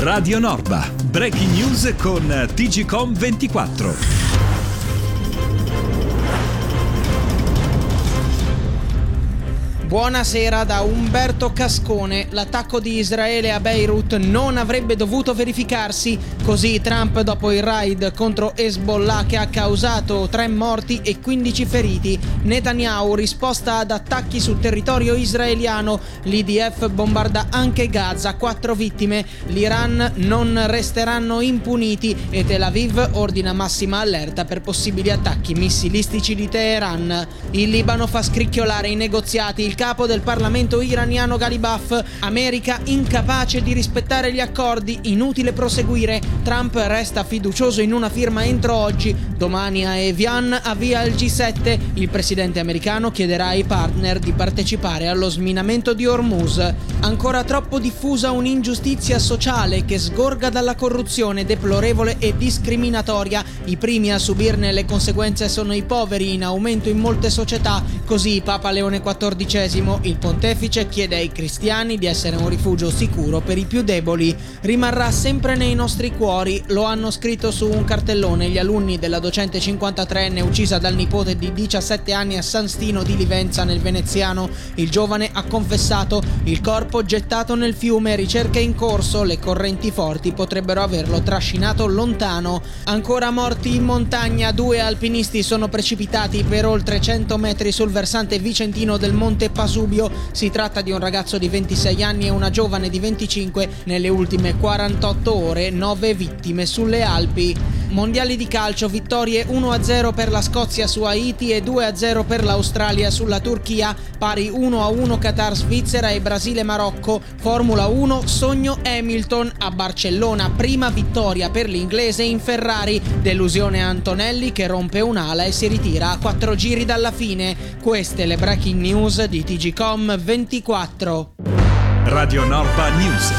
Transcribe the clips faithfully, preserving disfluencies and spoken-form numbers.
Radio Norba, breaking news con T G Com ventiquattro. Buonasera da Umberto Cascone. L'attacco di Israele a Beirut non avrebbe dovuto verificarsi. Così Trump dopo il raid contro Hezbollah che ha causato tre morti e quindici feriti. Netanyahu risposta ad attacchi sul territorio israeliano. L'I D F bombarda anche Gaza, quattro vittime. L'Iran non resteranno impuniti e Tel Aviv ordina massima allerta per possibili attacchi missilistici di Teheran. Il Libano fa scricchiolare i negoziati. Il capo del Parlamento iraniano Ghalibaf. America incapace di rispettare gli accordi, inutile proseguire. Trump resta fiducioso in una firma entro oggi. Domani a Evian avvia il G sette. Il presidente americano chiederà ai partner di partecipare allo sminamento di Hormuz. Ancora troppo diffusa un'ingiustizia sociale che sgorga dalla corruzione deplorevole e discriminatoria. I primi a subirne le conseguenze sono i poveri, in aumento in molte società. Così Papa Leone quattordicesimo, il pontefice, chiede ai cristiani di essere un rifugio sicuro per i più deboli. Rimarrà sempre nei nostri cuori, lo hanno scritto su un cartellone gli alunni della docente cinquantatreenne uccisa dal nipote di diciassette anni a San Stino di Livenza nel Veneziano. Il giovane ha confessato: il corpo gettato nel fiume, ricerche in corso, le correnti forti potrebbero averlo trascinato lontano. Ancora morti in montagna, due alpinisti sono precipitati per oltre cento metri sul versante vicentino del Monte Pasubio. Si tratta di un ragazzo di ventisei anni e una giovane di venticinque. Nelle ultime quarantotto ore nove vittime sulle Alpi. Mondiali di calcio, vittorie uno a zero per la Scozia su Haiti e due a zero per l'Australia sulla Turchia, pari uno a uno Qatar Svizzera e Brasile Marocco. Formula uno, sogno Hamilton a Barcellona, prima vittoria per l'inglese in Ferrari. Delusione Antonelli che rompe un'ala e si ritira a quattro giri dalla fine. Queste le breaking news di T G Com ventiquattro. Radio Norba News.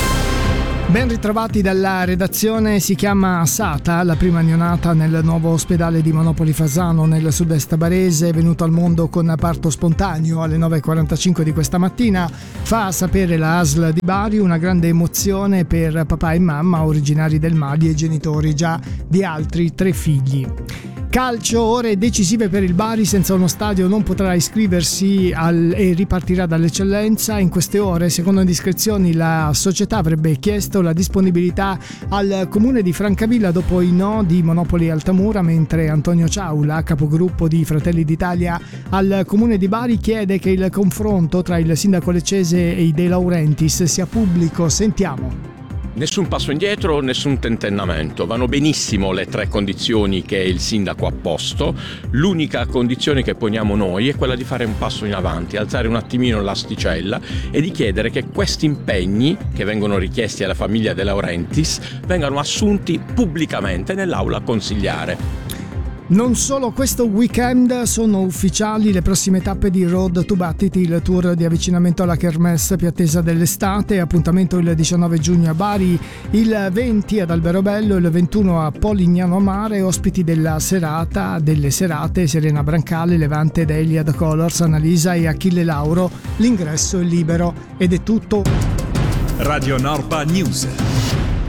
Ben ritrovati dalla redazione. Si chiama Sata, la prima neonata nel nuovo ospedale di Monopoli Fasano nel sud-est barese, venuto al mondo con parto spontaneo alle nove e quarantacinque di questa mattina. Fa sapere la A S L di Bari una grande emozione per papà e mamma originari del Mali e genitori già di altri tre figli. Calcio, ore decisive per il Bari, senza uno stadio non potrà iscriversi al, e ripartirà dall'eccellenza. In queste ore, secondo indiscrezioni, la società avrebbe chiesto la disponibilità al comune di Francavilla dopo i no di Monopoli Altamura, mentre Antonio Ciaula, capogruppo di Fratelli d'Italia al comune di Bari, chiede che il confronto tra il sindaco leccese e i De Laurentiis sia pubblico. Sentiamo. Nessun passo indietro, nessun tentennamento. Vanno benissimo le tre condizioni che il sindaco ha posto. L'unica condizione che poniamo noi è quella di fare un passo in avanti, alzare un attimino l'asticella e di chiedere che questi impegni che vengono richiesti alla famiglia De Laurentiis vengano assunti pubblicamente nell'aula consigliare. Non solo questo weekend sono ufficiali le prossime tappe di Road to Battiti, il tour di avvicinamento alla kermesse più attesa dell'estate. Appuntamento il diciannove giugno a Bari, il venti ad Alberobello, il ventuno a Polignano a Mare. Ospiti della serata, delle serate, Serena Brancale, Levante Deliad Colors, Annalisa e Achille Lauro. L'ingresso è libero ed è tutto. Radio Norba News.